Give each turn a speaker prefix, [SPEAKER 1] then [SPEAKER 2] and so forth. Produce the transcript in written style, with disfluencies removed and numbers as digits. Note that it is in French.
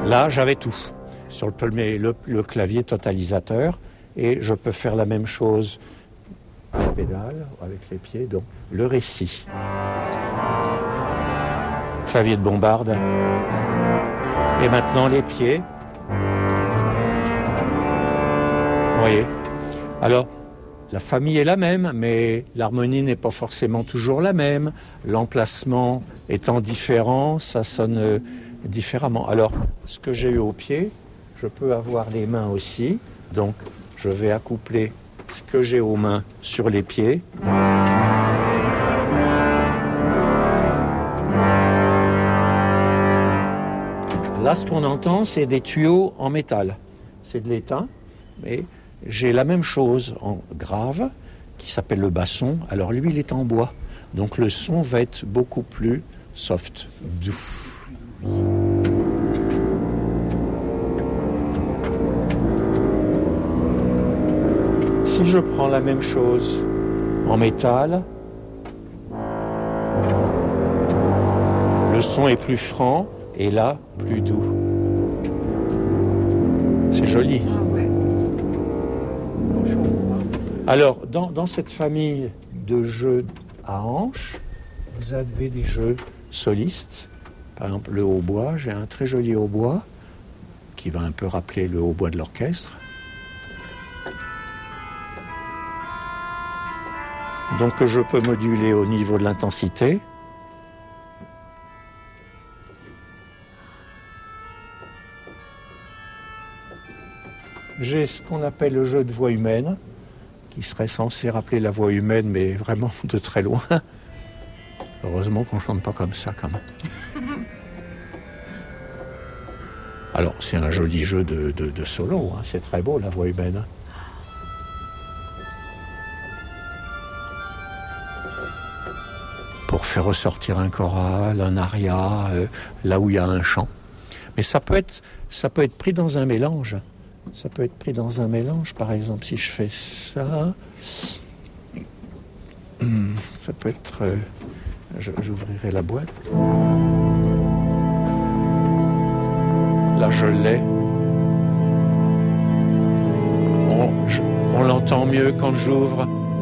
[SPEAKER 1] Là, j'avais tout sur le clavier totalisateur et je peux faire la même chose à la pédale, avec les pieds, donc le récit. Clavier de bombarde. Et maintenant les pieds. Vous voyez. Alors, la famille est la même, mais l'harmonie n'est pas forcément toujours la même. L'emplacement étant différent, ça sonne différemment. Alors, ce que j'ai eu au pied, je peux avoir les mains aussi. Donc, je vais accoupler ce que j'ai aux mains sur les pieds. Là, ce qu'on entend, c'est des tuyaux en métal. C'est de l'étain, mais j'ai la même chose en grave, qui s'appelle le basson. Alors lui, il est en bois. Donc le son va être beaucoup plus soft, doux. Si je prends la même chose en métal, le son est plus franc et là, plus doux. C'est joli. Alors, dans cette famille de jeux à hanches, vous avez des jeux solistes. Par exemple, le hautbois. J'ai un très joli hautbois qui va un peu rappeler le hautbois de l'orchestre. Donc, que je peux moduler au niveau de l'intensité. J'ai ce qu'on appelle le jeu de voix humaine, qui serait censé rappeler la voix humaine, mais vraiment de très loin. Heureusement qu'on ne chante pas comme ça, quand même. Alors, c'est un joli jeu de solo, hein. C'est très beau, la voix humaine. Pour faire ressortir un choral, un aria, là où il y a un chant. Mais ça peut être pris dans un mélange. Ça peut être pris dans un mélange, par exemple, si je fais ça, ça peut être... j'ouvrirai la boîte. Là, je l'ai. On l'entend mieux quand j'ouvre